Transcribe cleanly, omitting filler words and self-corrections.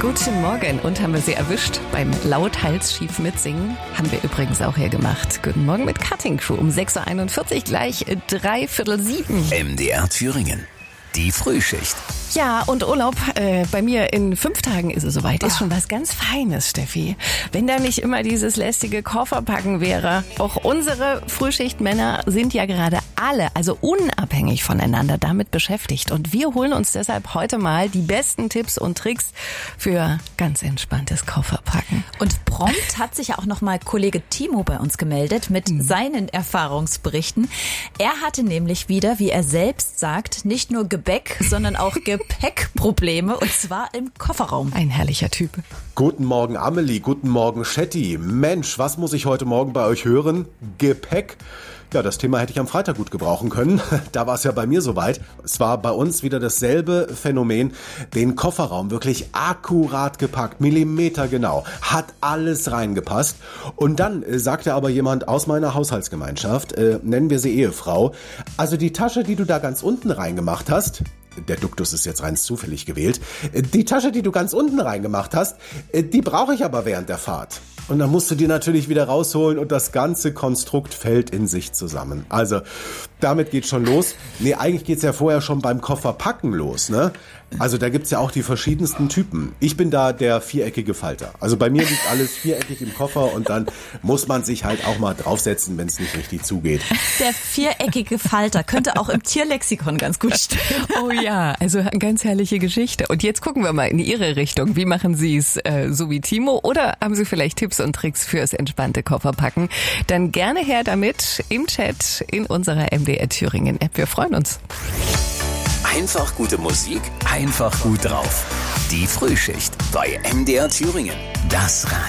Guten Morgen. Und haben wir sie erwischt beim lauthals schief mitsingen? Haben wir übrigens auch hier gemacht. Guten Morgen mit Cutting Crew um 6.41 Uhr, gleich 6:45. MDR Thüringen. Die Frühschicht. Ja, und Urlaub, bei mir in 5 Tagen ist es soweit. Ist schon was ganz Feines, Steffi. Wenn da nicht immer dieses lästige Kofferpacken wäre. Auch unsere Frühschichtmänner sind ja gerade alle, also unabhängig voneinander, damit beschäftigt. Und wir holen uns deshalb heute mal die besten Tipps und Tricks für ganz entspanntes Kofferpacken. Und prompt hat sich ja auch nochmal Kollege Timo bei uns gemeldet mit seinen Erfahrungsberichten. Er hatte nämlich wieder, wie er selbst sagt, nicht nur Gebäck, sondern auch Gepäckprobleme, und zwar im Kofferraum. Ein herrlicher Typ. Guten Morgen Amelie, guten Morgen Schetti. Mensch, was muss ich heute Morgen bei euch hören? Gepäck? Ja, das Thema hätte ich am Freitag gut gebrauchen können. Da war es ja bei mir soweit. Es war bei uns wieder dasselbe Phänomen. Den Kofferraum wirklich akkurat gepackt, millimetergenau. Hat alles reingepasst. Und dann sagte aber jemand aus meiner Haushaltsgemeinschaft, nennen wir sie Ehefrau, also die Tasche, die du da ganz unten reingemacht hast, der Duktus ist jetzt rein zufällig gewählt, die Tasche, die du ganz unten reingemacht hast, die brauche ich aber während der Fahrt. Und dann musst du die natürlich wieder rausholen und das ganze Konstrukt fällt in sich zusammen. Also, damit geht's schon los. Nee, eigentlich geht's ja vorher schon beim Kofferpacken los, ne? Also da gibt's ja auch die verschiedensten Typen. Ich bin da der viereckige Falter. Also bei mir liegt alles viereckig im Koffer und dann muss man sich halt auch mal draufsetzen, wenn es nicht richtig zugeht. Der viereckige Falter könnte auch im Tierlexikon ganz gut stehen. Oh ja, also eine ganz herrliche Geschichte. Und jetzt gucken wir mal in Ihre Richtung. Wie machen Sie es so wie Timo? Oder haben Sie vielleicht Tipps und Tricks fürs entspannte Kofferpacken? Dann gerne her damit im Chat in unserer MDR Thüringen App. Wir freuen uns. Einfach gute Musik, einfach gut drauf. Die Frühschicht bei MDR Thüringen. Das Radio.